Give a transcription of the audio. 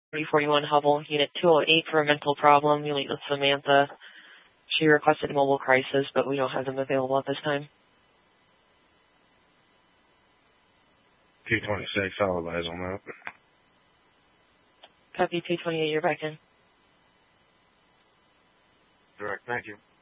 341 Hubble, Unit 208 for a mental problem. You'll meet with Samantha. She requested mobile crisis, but we don't have them available at this time. 226, I'll advise on that. Copy 228, you're back in. Direct, thank you.